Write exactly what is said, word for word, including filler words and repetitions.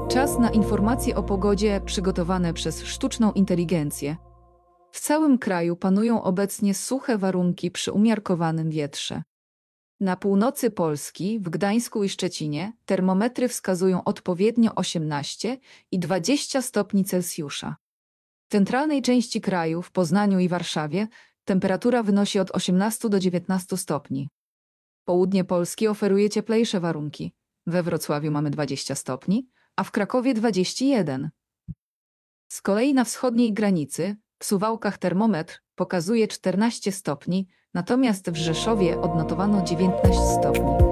Czas na informacje o pogodzie przygotowane przez sztuczną inteligencję. W całym kraju panują obecnie suche warunki przy umiarkowanym wietrze. Na północy Polski, w Gdańsku i Szczecinie, termometry wskazują odpowiednio osiemnaście i dwadzieścia stopni Celsjusza. W centralnej części kraju, w Poznaniu i Warszawie, temperatura wynosi od osiemnastu do dziewiętnastu stopni. Południe Polski oferuje cieplejsze warunki. We Wrocławiu mamy dwadzieścia stopni, a w Krakowie dwadzieścia jeden. Z kolei na wschodniej granicy, w Suwałkach termometr pokazuje czternaście stopni, natomiast w Rzeszowie odnotowano dziewiętnaście stopni.